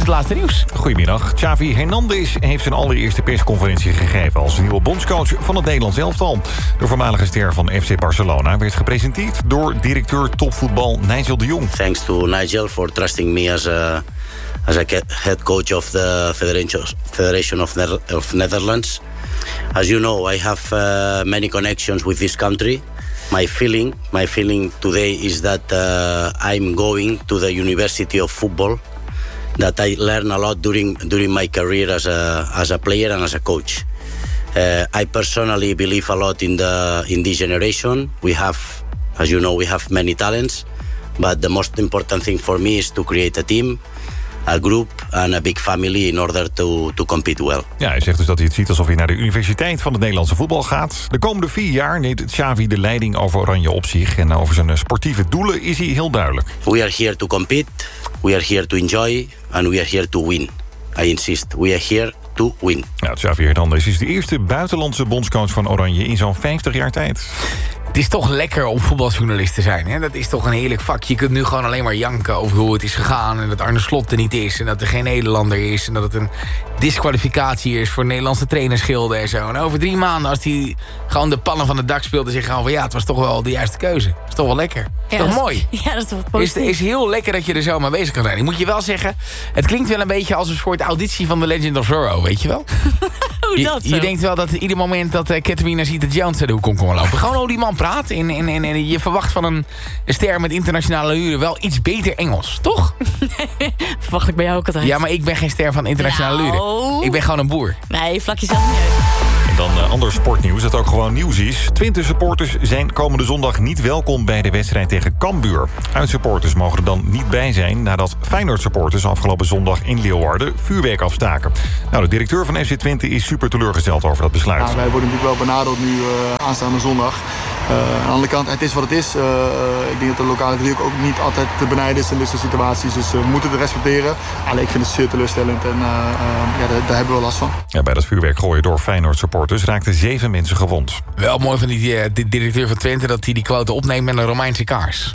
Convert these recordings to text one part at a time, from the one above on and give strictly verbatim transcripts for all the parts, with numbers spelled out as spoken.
het laatste nieuws. Goedemiddag. Xavi Hernandez heeft zijn allereerste persconferentie gegeven als nieuwe bondscoach van het Nederlands elftal. De voormalige ster van F C Barcelona werd gepresenteerd door directeur topvoetbal Nigel de Jong. Thanks to Nigel for trusting me as a as a head coach of the Federation Federation of, Nether of Netherlands. As you know, I have uh, many connections with this country. My feeling, my feeling today is that uh, I'm going to the University of Football. That I learned a lot during during my career as a as a player and as a coach. Uh, I personally believe a lot in the in this generation. We have, as you know, we have many talents, but the most important thing for me is to create a team, a group and a big family in order to, to compete well. Ja, hij zegt dus dat hij het ziet alsof hij naar de Universiteit van het Nederlandse voetbal gaat. De komende vier jaar neemt Xavi de leiding over Oranje op zich. En over zijn sportieve doelen is hij heel duidelijk. We are here to compete, we are here to enjoy and we are here to win. I insist, we are here to win. Nou, Xavi Hernandez is de eerste buitenlandse bondscoach van Oranje in zo'n vijftig jaar tijd. Het is toch lekker om voetbaljournalist te zijn. Hè? Dat is toch een heerlijk vak. Je kunt nu gewoon alleen maar janken over hoe het is gegaan. En dat Arne Slot er niet is. En dat er geen Nederlander is. En dat het een disqualificatie is voor Nederlandse trainerschilden en zo. En over drie maanden, als hij gewoon de pannen van het dak speelt... dan zeg je gewoon van ja, het was toch wel de juiste keuze. Het is toch wel lekker. Het is ja, toch dat, mooi? Ja, dat is toch positief. Het is, is heel lekker dat je er zo mee bezig kan zijn. Ik moet je wel zeggen, het klinkt wel een beetje als een soort auditie van The Legend of Zorro, weet je wel? Hoe dat je, zo? je denkt wel dat ieder moment dat uh, Catherine Zeta-Jones de hoek om kan lopen. Gewoon hoe die man praat. En, en, en, en je verwacht van een, een ster met internationale huren wel iets beter Engels, toch? Verwacht ik bij jou ook altijd. Ja, maar ik ben geen ster van internationale Nou. huren. Ik ben gewoon een boer. Nee, vlak jezelf niet uit. En dan uh, ander sportnieuws dat ook gewoon nieuws is. Twente supporters zijn komende zondag niet welkom bij de wedstrijd tegen Cambuur. Uitsupporters mogen er dan niet bij zijn nadat Feyenoord supporters afgelopen zondag in Leeuwarden vuurwerk afstaken. Nou, de directeur van F C Twente is super teleurgesteld over dat besluit. Ja, wij worden natuurlijk wel benadeeld nu uh, aanstaande zondag. Uh, aan de andere kant, het is wat het is. Uh, ik denk dat de lokale druk ook niet altijd te benijden is in dit soort situaties. Dus uh, we moeten het respecteren. Alleen ik vind het zeer teleurstellend en uh, uh, ja, daar, daar hebben we last van. Ja, bij dat vuurwerk gooien door Feyenoord supporters raakten zeven mensen gewond. Wel mooi van die, uh, die directeur van Twente dat hij die quote opneemt met een Romeinse kaars.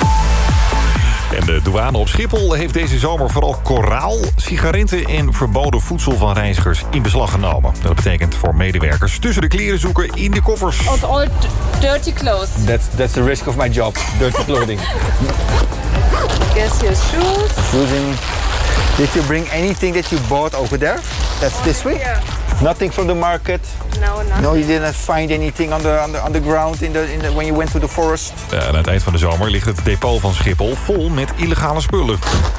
En de douane op Schiphol heeft deze zomer vooral koraal, sigaretten en verboden voedsel van reizigers in beslag genomen. Dat betekent voor medewerkers tussen de kleren zoeken in de koffers. Of all dirty clothes. That's that's the risk of my job. Dirty clothing. Guess your shoes. Using. Did you bring anything that you bought over there? That's this way. Yeah. Nothing from the market. No, nothing. No, you didn't find anything on the on the, on the ground in the, in the when you went to the forest. Ja, aan het eind van de zomer ligt het depot van Schiphol vol met illegale spullen.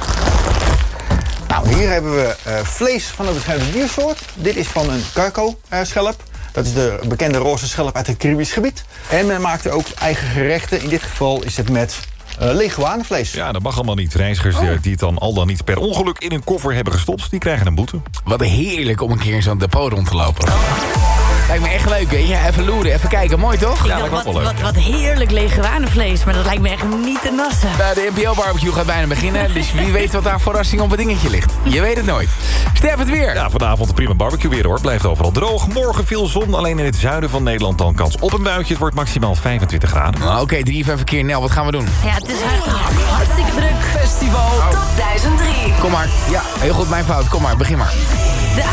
Nou, hier hebben we uh, vlees van een beschermde diersoort. Dit is van een cargo-schelp. Dat is de bekende roze schelp uit het Caribisch gebied. En men maakt er ook eigen gerechten. In dit geval is het met uh, leguanenvlees. Ja, dat mag allemaal niet. Reizigers oh. die het dan al dan niet per ongeluk in een koffer hebben gestopt, die krijgen een boete. Wat heerlijk om een keer in zo'n depot rond te lopen. Lijkt me echt leuk, weet je. Even loeren, even kijken. Mooi, toch? Ja, wat, wat, wat, wat heerlijk leguanenvlees. Maar dat lijkt me echt niet te nassen. Uh, de N P O-barbecue gaat bijna beginnen. Dus wie weet wat daar verrassing op het dingetje ligt. Je weet het nooit. Stef, het weer. Ja, vanavond een prima barbecue weer hoor. Blijft overal droog. Morgen veel zon. Alleen in het zuiden van Nederland dan kans op een buitje. Het wordt maximaal vijfentwintig graden. Uh, Oké, okay, drie vijf verkeer. Nel, wat gaan we doen? Ja, het is hartstikke druk. Festival Top duizend drie. Kom maar. Ja, heel goed, mijn fout. Kom maar, begin maar. De